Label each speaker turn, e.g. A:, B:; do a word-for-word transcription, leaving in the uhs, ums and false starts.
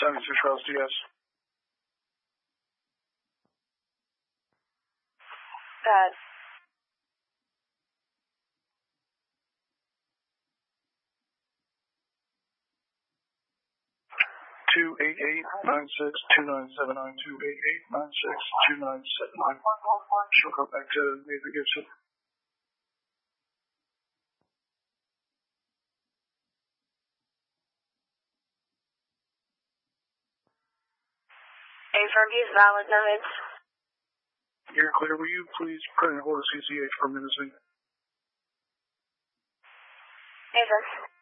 A: seventy-six Rouse D S.
B: Bad.
A: two eight eight nine six two nine seven nine, two eight eight nine six two nine seven nine. She'll come back to Nathan Gibson.
B: A Fergie's valid notes.
A: You're clear. Will you please put in hold of C C H for menacing?
B: Nathan.